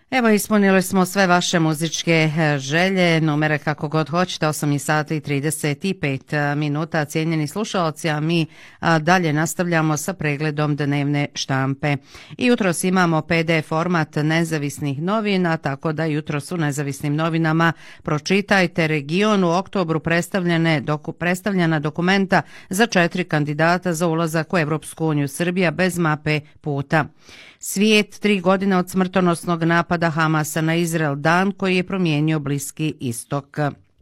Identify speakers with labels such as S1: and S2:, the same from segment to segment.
S1: Evo, ispunili smo sve vaše muzičke želje, numere kako god hoćete, 8 sati i 35 minuta, cijenjeni slušalci, a mi dalje nastavljamo sa pregledom dnevne štampe. I jutros imamo PDF format nezavisnih novina, tako da jutros u nezavisnim novinama pročitajte Region u oktobru predstavljena dokumenta za 4 kandidata za ulazak u Evropsku uniju, Srbija bez mape puta. Svijet 3 godine od smrtonosnog napada Hamasa na Izrael, dan koji je promijenio Bliski istok.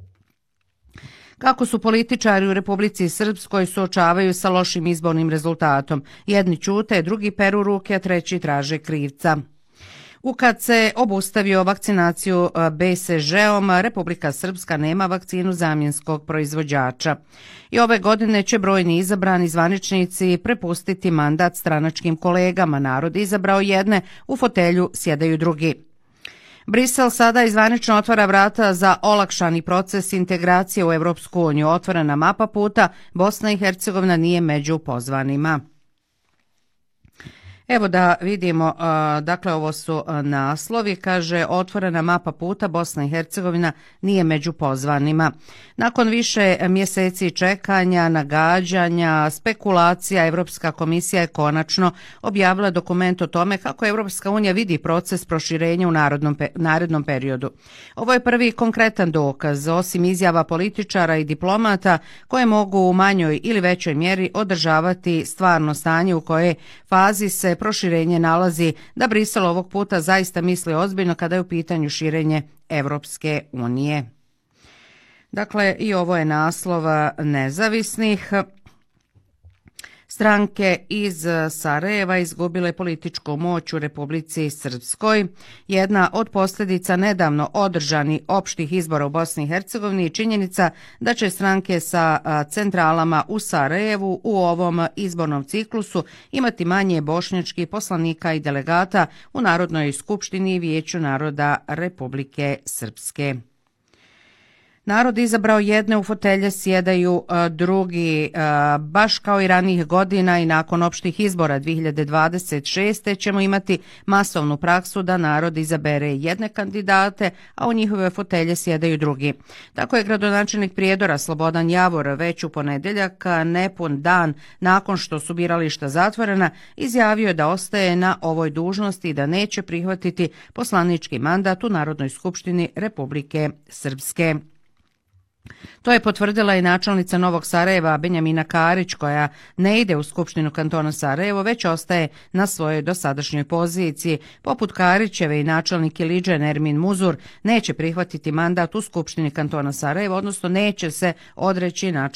S1: Kako su političari u Republici Srpskoj suočavaju sa lošim izbornim rezultatom. Jedni ćute, drugi peru ruke, a treći traže krivca. Ukad se obustavio vakcinaciju BCG-om, Republika Srpska nema vakcinu zamjenskog proizvođača. I ove godine će brojni izabrani zvaničnici prepustiti mandat stranačkim kolegama. Narod izabrao jedne, u fotelju sjedaju drugi. Brisel sada izvanično otvara vrata za olakšani proces integracije u Evropsku uniju. Otvorena mapa puta, Bosna i Hercegovina nije među pozvanima. Evo da vidimo, dakle ovo su naslovi, kaže otvorena mapa puta, Bosna i Hercegovina nije među pozvanima. Nakon više mjeseci čekanja, nagađanja, spekulacija, Evropska komisija je konačno objavila dokument o tome kako Evropska unija vidi proces proširenja u narednom periodu. Ovo je prvi konkretan dokaz, osim izjava političara i diplomata koje mogu u manjoj ili većoj mjeri održavati stvarno stanje u kojoj fazi se proširenje nalazi, da Brisel ovog puta zaista misli ozbiljno kada je u pitanju širenje Evropske unije. Dakle, i ovo je naslov nezavisnih. Stranke iz Sarajeva izgubile političku moć u Republici Srpskoj. Jedna od posljedica nedavno održanih opštih izbora u Bosni i Hercegovini je činjenica da će stranke sa centralama u Sarajevu u ovom izbornom ciklusu imati manje bošnjačkih poslanika i delegata u Narodnoj skupštini i Vijeću naroda Republike Srpske. Narod izabrao jedne, u fotelje sjedaju drugi. Baš kao i ranijih godina i nakon opštih izbora 2026. ćemo imati masovnu praksu da narod izabere jedne kandidate, a u njihove fotelje sjedaju drugi. Tako je gradonačelnik Prijedora Slobodan Javor već u ponedjeljak, nepun dan nakon što su birališta zatvorena, izjavio da ostaje na ovoj dužnosti i da neće prihvatiti poslanički mandat u Narodnoj skupštini Republike Srpske. To je potvrdila i načelnica Novog Sarajeva Benjamina Karić, koja ne ide u Skupštinu kantona Sarajevo, već ostaje na svojoj dosadašnjoj poziciji. Poput Karićeve i načelnik Iliđe Nermin Muzur neće prihvatiti mandat u Skupštini kantona Sarajevo, odnosno neće se odreći načelnika